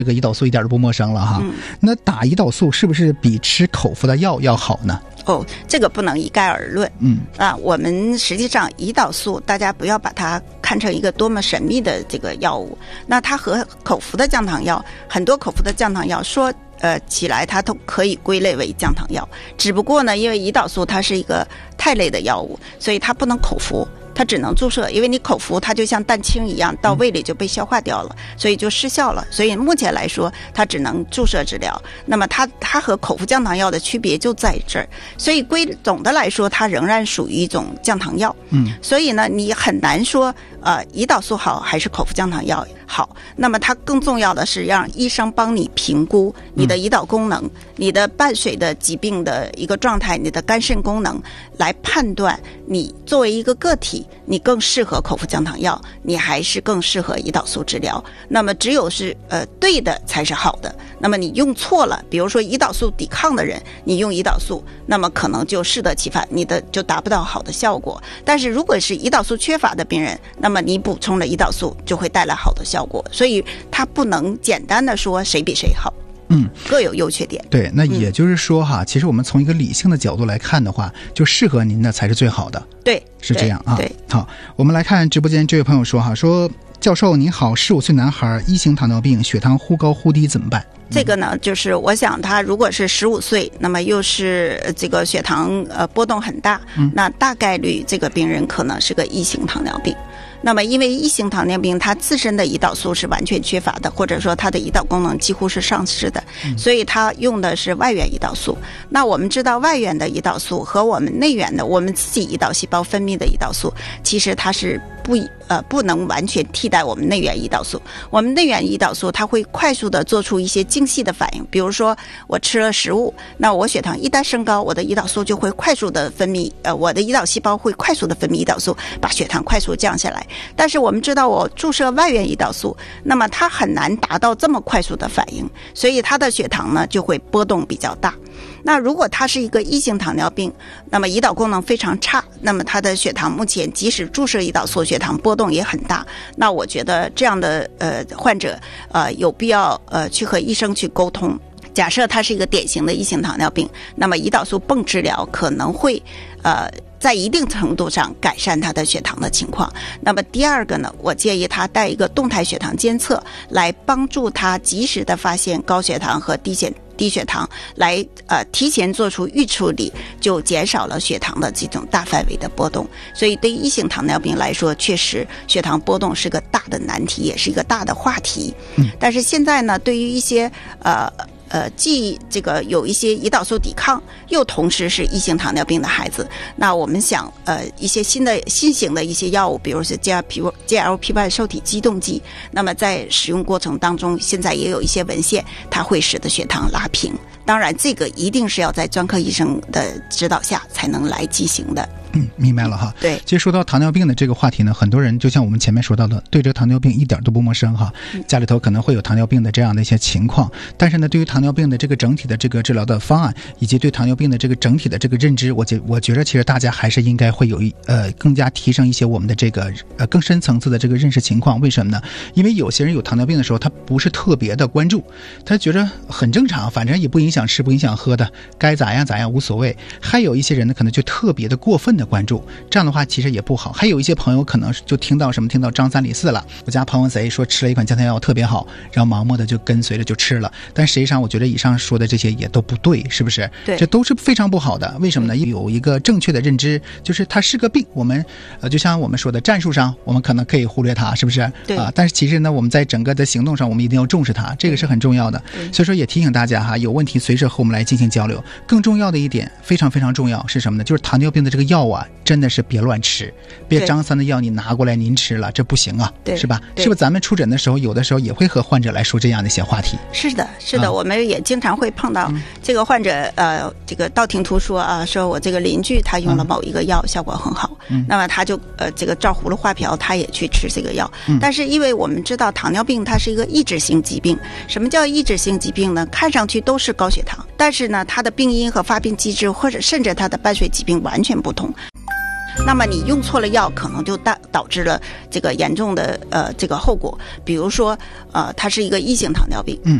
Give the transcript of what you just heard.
这个胰岛素一点都不陌生了哈。那打胰岛素是不是比吃口服的药要好呢？ 这个不能一概而论。我们实际上胰岛素大家不要把它看成一个多么神秘的这个药物，那它和口服的降糖药，很多口服的降糖药说起来它都可以归类为降糖药，只不过呢，因为胰岛素它是一个肽类的药物，所以它不能口服，它只能注射，因为你口服它就像蛋清一样到胃里就被消化掉了，所以就失效了。所以目前来说它只能注射治疗。那么它和口服降糖药的区别就在这儿，所以总的来说它仍然属于一种降糖药。所以呢你很难说胰岛素好还是口服降糖药好。那么它更重要的是让医生帮你评估你的胰岛功能，你的伴随的疾病的一个状态，你的肝肾功能，来判断你作为一个个体你更适合口服降糖药，你还是更适合胰岛素治疗。那么只有是对的才是好的。那么你用错了，比如说胰岛素抵抗的人你用胰岛素，那么可能就适得其反，你的就达不到好的效果。但是如果是胰岛素缺乏的病人，那么你补充了胰岛素就会带来好的效果。所以它不能简单的说谁比谁好，各有优缺点。 对，那也就是说其实我们从一个理性的角度来看的话，就适合您的才是最好的。 对， 是这样啊。 对， 好，我们来看直播间这位朋友说教授您好，15岁男孩1型糖尿病，血糖忽高忽低怎么办？ 这个呢，就是我想他如果是15岁，那么又是这个血糖波动很大，那大概率这个病人可能是个1型糖尿病。那么因为1型糖尿病它自身的胰岛素是完全缺乏的，或者说它的胰岛功能几乎是丧失的，所以它用的是外源胰岛素。那我们知道外源的胰岛素和我们内源的我们自己胰岛细胞分泌的胰岛素，其实它是不能完全替代我们内源胰岛素。我们内源胰岛素它会快速的做出一些精细的反应，比如说我吃了食物，那我血糖一旦升高，我的胰岛素就会快速的分泌，我的胰岛细胞会快速的分泌胰岛素，把血糖快速降下来。但是我们知道我注射外源胰岛素，那么它很难达到这么快速的反应，所以它的血糖呢就会波动比较大。那如果他是一个1型糖尿病，那么胰岛功能非常差，那么他的血糖目前即使注射胰岛素，血糖波动也很大。那我觉得这样的患者有必要去和医生去沟通。假设他是一个典型的1型糖尿病，那么胰岛素泵治疗可能会在一定程度上改善他的血糖的情况。那么第二个呢，我建议他带一个动态血糖监测，来帮助他及时的发现高血糖和低血糖，来提前做出预处理，就减少了血糖的这种大范围的波动。所以对于1型糖尿病来说，确实血糖波动是个大的难题，也是一个大的话题。但是现在呢，对于一些既这个有一些胰岛素抵抗，又同时是1型糖尿病的孩子，那我们想一些新型的一些药物，比如是 GLP-1 受体激动剂，那么在使用过程当中，现在也有一些文献，它会使得血糖拉平。当然这个一定是要在专科医生的指导下才能来进行的。 明白了哈。 对， 其实说到糖尿病的这个话题呢，很多人就像我们前面说到的，对这个糖尿病一点都不陌生哈。家里头可能会有糖尿病的这样的一些情况，但是呢，对于糖尿病的这个整体的这个治疗的方案，以及对糖尿病的这个整体的这个认知，我觉得其实大家还是应该会有更加提升一些我们的这个更深层次的这个认识情况。为什么呢？因为有些人有糖尿病的时候，他不是特别的关注，他觉得很正常，反正也不影响吃不影响喝的，该咋样无所谓。还有一些人呢，可能就特别的过分的关注，这样的话其实也不好。还有一些朋友可能就听到张三李四了，我家朋友谁说吃了一款降糖药特别好，然后盲目的就跟随着就吃了，但实际上我觉得以上说的这些也都不对，是不是？ 对， 这都是非常不好的。为什么呢？有一个正确的认知，就是它是个病，我们就像我们说的战术上我们可能可以忽略它，是不是？ 对但是其实呢，我们在整个的行动上我们一定要重视它，这个是很重要的。所以说也提醒大家哈，有问题随时和我们来进行交流。更重要的一点，非常非常重要是什么呢？就是糖尿病的这个药啊，真的是别乱吃，别张三的药你拿过来您吃了，这不行啊，是吧？是不是咱们出诊的时候有的时候也会和患者来说这样的一些话题？是的，我们也经常会碰到这个患者这个道听途说啊，说我这个邻居他用了某一个药效果很好，那么他就这个照葫芦画瓢他也去吃这个药。但是因为我们知道糖尿病它是一个抑制性疾病，什么叫抑制性疾病呢？看上去都是高血糖，但是呢它的病因和发病机制或者甚至它的伴随疾病完全不同。 那么你用错了药，可能就导致了这个严重的这个后果，比如说它是一个1型糖尿病，